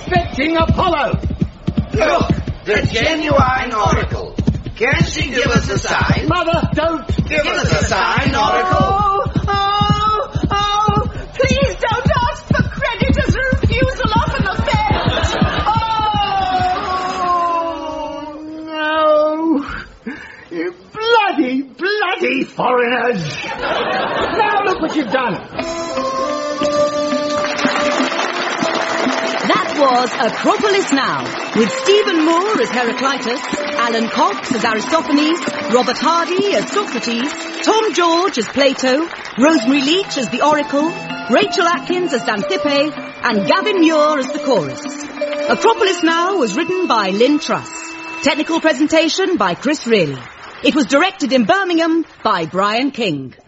expecting Apollo. Look, the genuine oracle. Can she give us a sign? Mother, don't. Give us a sign, oracle. Oh, please don't ask for credit as a refusal often offends. Oh, no. You bloody foreigners. Now look what you've done. That was Acropolis Now, with Stephen Moore as Heraclitus, Alan Cox as Aristophanes, Robert Hardy as Socrates, Tom George as Plato, Rosemary Leach as the Oracle, Rachel Atkins as Xanthippe, and Gavin Muir as the Chorus. Acropolis Now was written by Lynn Truss. Technical presentation by Chris Reilly. It was directed in Birmingham by Brian King.